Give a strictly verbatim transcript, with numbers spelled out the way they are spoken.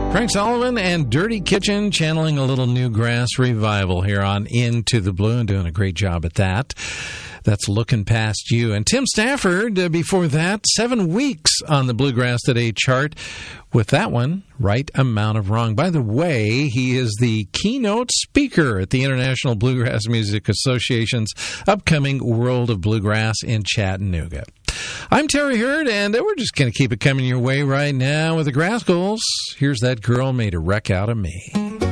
Frank Sullivan and Dirty Kitchen channeling a little Newgrass revival here on Into the Blue and doing a great job at that. That's Looking Past You. And Tim Stafford, uh, before that, seven weeks on the Bluegrass Today chart with that one, Right Amount of Wrong. By the way, he is the keynote speaker at the International Bluegrass Music Association's upcoming World of Bluegrass in Chattanooga. I'm Terry Hurd, and we're just going to keep it coming your way right now with the Grascals. Here's That Girl Made a Wreck Out of Me.